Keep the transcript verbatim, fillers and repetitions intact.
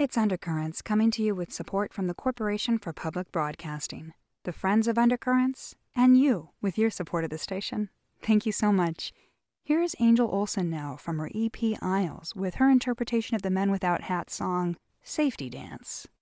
It's Undercurrents coming to you with support from the Corporation for Public Broadcasting, the Friends of Undercurrents, and you with your support of the station. Thank you so much. Here is Angel Olsen now from her E P Isles with her interpretation of the Men Without Hats song, Safety Dance.